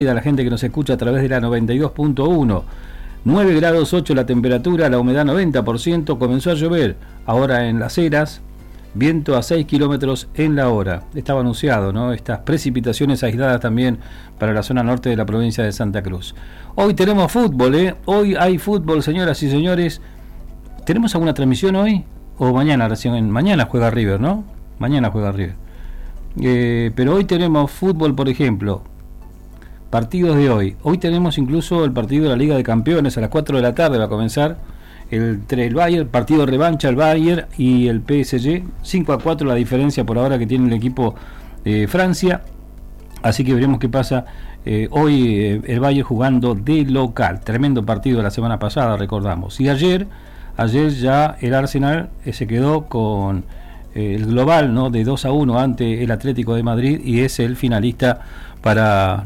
a la gente que nos escucha a través de la 92.1. 9 grados 8 la temperatura, la humedad 90%, comenzó a llover ahora en Las Heras, viento a 6 kilómetros en la hora. Estaba anunciado, ¿no? Estas precipitaciones aisladas también para la zona norte de la provincia de Santa Cruz. Hoy tenemos fútbol, ¿eh? Hoy hay fútbol, señoras y señores. ¿Tenemos alguna transmisión hoy? O mañana recién, mañana juega River, ¿no? Mañana juega River. Pero hoy tenemos fútbol, por ejemplo. Partidos de hoy. Hoy tenemos incluso el partido de la Liga de Campeones a las 4 de la tarde. Va a comenzar entre el Bayern, partido de revancha el Bayern y el PSG. 5-4 la diferencia por ahora que tiene el equipo de Francia. Así que veremos qué pasa hoy el Bayern jugando de local. Tremendo partido de la semana pasada, recordamos. Y ayer ya el Arsenal se quedó con el global, ¿no? De 2-1 ante el Atlético de Madrid y es el finalista para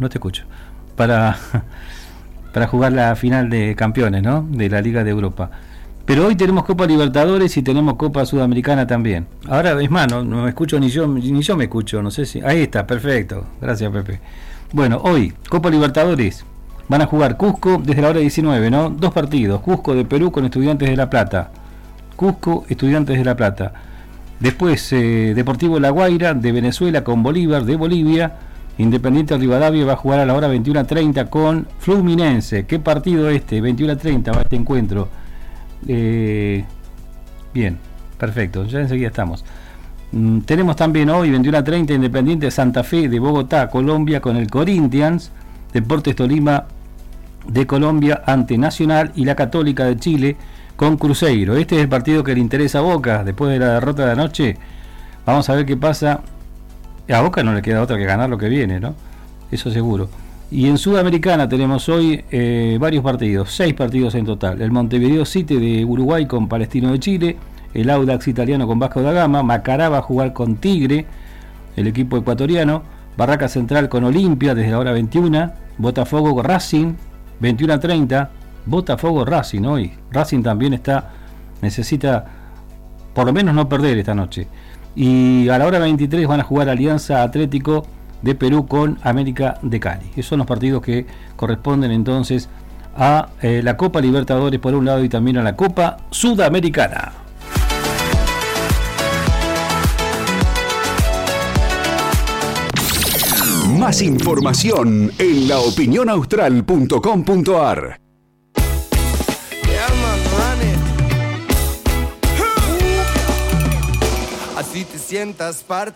jugar la final de campeones, ¿no? De la Liga de Europa. Pero hoy tenemos Copa Libertadores y tenemos Copa Sudamericana también. Ahora es más, no me escucho ni yo me escucho, no sé si. Ahí está, perfecto. Gracias, Pepe. Bueno, hoy Copa Libertadores van a jugar Cusco desde la hora 19, ¿no? 2 partidos. Cusco de Perú con Estudiantes de La Plata. Cusco, Estudiantes de La Plata. Después Deportivo La Guaira de Venezuela con Bolívar de Bolivia. Independiente Rivadavia va a jugar a la hora 21:30 con Fluminense. ¿Qué partido este? 21:30 va este encuentro. Bien, perfecto, ya enseguida estamos. Tenemos también hoy 21:30 Independiente Santa Fe de Bogotá, Colombia con el Corinthians. Deportes Tolima de Colombia ante Nacional y la Católica de Chile con Cruzeiro. Este es el partido que le interesa a Boca después de la derrota de anoche. Vamos a ver qué pasa. A Boca no le queda otra que ganar lo que viene, ¿no? Eso seguro. Y en Sudamericana tenemos hoy varios partidos, 6 partidos en total. El Montevideo City de Uruguay con Palestino de Chile, el Audax italiano con Vasco da Gama, Macará va a jugar con Tigre, el equipo ecuatoriano, Barraca Central con Olimpia desde la hora 21, Botafogo Racing, 21:30, Botafogo Racing hoy. Racing también necesita por lo menos no perder esta noche. Y a la hora 23 van a jugar Alianza Atlético de Perú con América de Cali. Esos son los partidos que corresponden entonces a la Copa Libertadores por un lado y también a la Copa Sudamericana. Más información en laopinionaustral.com.ar. Así te sientas parte.